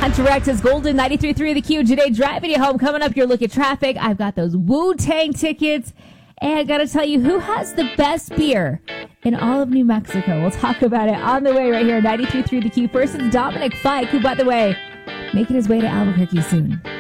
Hunter Rex is Golden 93.3 The Q. Today, driving you home. Coming up, your look at traffic. I've got those Wu-Tang tickets. And I got to tell you, who has the best beer in all of New Mexico? We'll talk about it on the way right here. 93.3 The Q. First, it's Dominic Fike, who, by the way, making his way to Albuquerque soon.